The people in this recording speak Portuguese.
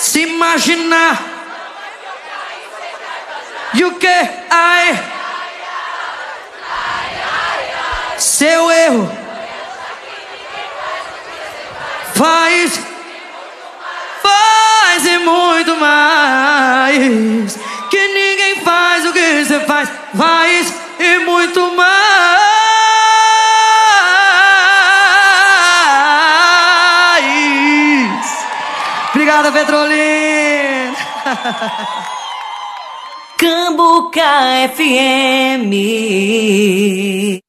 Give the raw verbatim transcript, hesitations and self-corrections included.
Se imaginar. E o que? Ai. Seu erro faz, faz e muito mais. Que ninguém faz o que você faz, faz e muito mais. Obrigada, Petrolina. Cambuca F M.